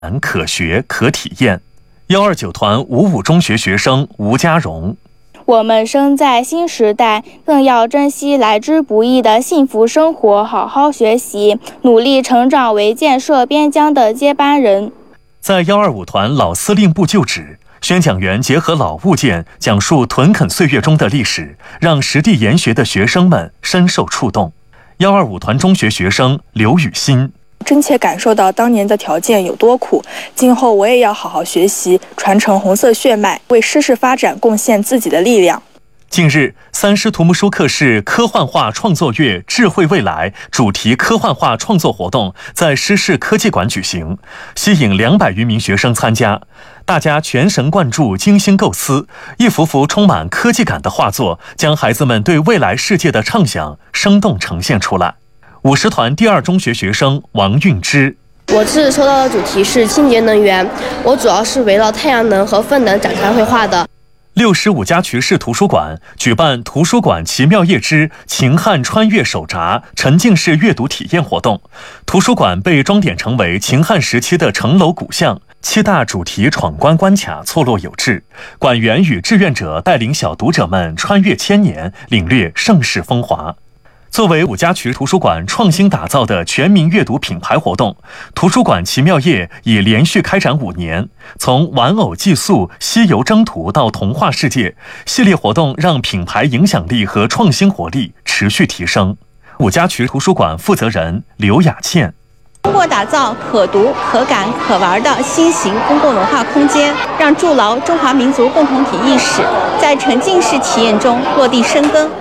可学可体验。129团55中学学生吴家荣： 我们生在新时代，更要珍惜来之不易的幸福生活，好好学习，努力成长为建设边疆的接班人。 在125团老司令部就职，宣讲员结合老物件，讲述屯垦岁月中的历史，让实地研学的学生们深受触动。125团中学学生刘雨欣： 真切感受到当年的条件有多苦，今后我也要好好学习，传承红色血脉，为诗事发展贡献自己的力量。 近日，三师图木舒克市科幻化创作月智慧未来主题科幻化创作活动在师事科技馆举行，吸引200余名学生参加。大家全神贯注，精心构思，一幅幅充满科技感的画作，将孩子们对未来世界的畅想生动呈现出来。50团第2中学学生王韵之： 我这次抽到的主题是清洁能源，我主要是围绕太阳能和风能展开绘画的。 65家渠市图书馆举办图书馆奇妙夜之秦汉穿越手札沉浸式阅读体验活动，图书馆被装点成为秦汉时期的城楼古巷，7大主题闯关关卡错落有致，馆员与志愿者带领小读者们穿越千年，领略盛世风华。作为5家渠图书馆创新打造的全民阅读品牌活动，图书馆奇妙夜已连续开展5年，从玩偶寄宿、西游征途到童话世界，系列活动让品牌影响力和创新活力持续提升。5家渠图书馆负责人刘雅倩： 通过打造可读、可感、可玩的新型公共文化空间，让筑牢中华民族共同体意识在沉浸式体验中落地生根。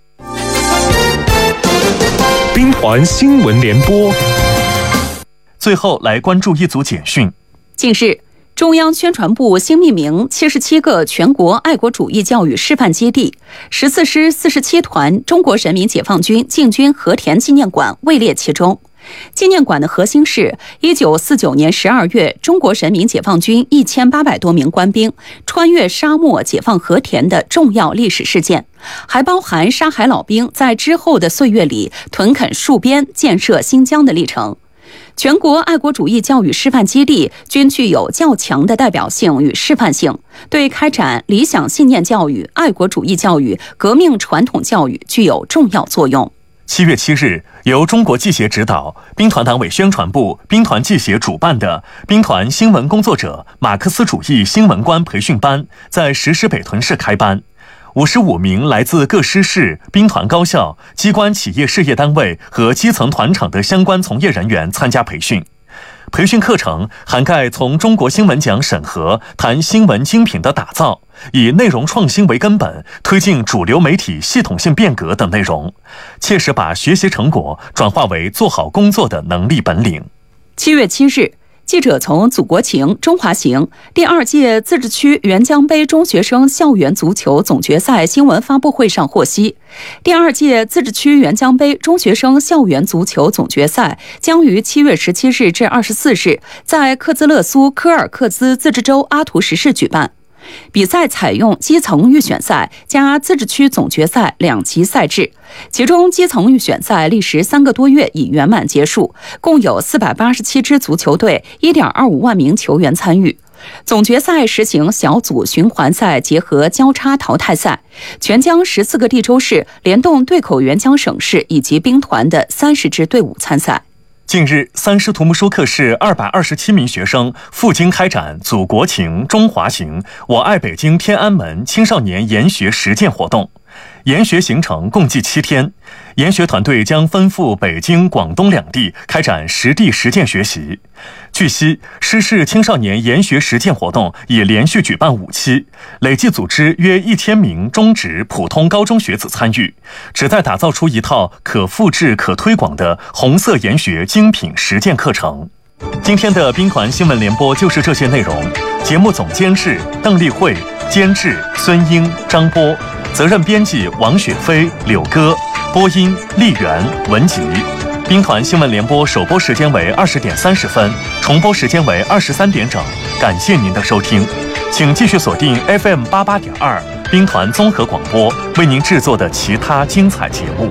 兵团新闻联播。 最后来关注一组简讯。 近日，中央宣传部新命名77个全国爱国主义教育示范基地，14师47团中国人民解放军进军和田纪念馆位列其中。纪念馆的核心是1949年12月中国人民解放军1800多名官兵穿越沙漠解放和田的重要历史事件，还包含沙海老兵在之后的岁月里屯垦戍边、建设新疆的历程。全国爱国主义教育示范基地均具有较强的代表性与示范性，对开展理想信念教育、爱国主义教育、革命传统教育具有重要作用。 7月7日，由中国技协指导，兵团党委宣传部、兵团技协主办的兵团新闻工作者马克思主义新闻官培训班在石狮北屯市开班。55名来自各师事、兵团高校、机关企业事业单位和基层团场的相关从业人员参加培训。培训课程涵盖从中国新闻奖审核谈新闻精品的打造，以内容创新为根本，推进主流媒体系统性变革等内容，切实把学习成果转化为做好工作的能力本领。 7月7日，记者从祖国情、中华行第2届自治区沅江杯中学生校园足球总决赛新闻发布会上获悉，第2届自治区沅江杯中学生校园足球总决赛将于7月17日至24日在克孜勒苏柯尔克孜自治州阿图什市举办。比赛采用基层预选赛加自治区总决赛2级赛制，其中基层预选赛历时3个多月已圆满结束，共有487支足球队、1.25万名球员参与。总决赛实行小组循环赛结合交叉淘汰赛，全疆14个地州市联动对口沅江省市以及兵团的30支队伍参赛。 近日，三师图木舒克市227名学生赴京开展祖国情、中华行、我爱北京天安门青少年研学实践活动。研学行程共计7天，研学团队将奔赴北京、广东2地开展实地实践学习。据悉，师事青少年研学实践活动已连续举办5期，累计组织约1000名中职、普通高中学子参与，旨在打造出一套可复制、可推广的红色研学精品实践课程。今天的兵团新闻联播就是这些内容。节目总监制邓丽慧，监制孙英、张波，责任编辑王雪飞、柳歌，播音丽媛、文吉。兵团新闻联播首播时间为20点30分，重播时间为23点整。感谢您的收听，请继续锁定 FM 88.2兵团综合广播为您制作的其他精彩节目。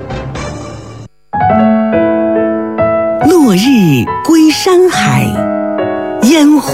落日归山海， 烟火。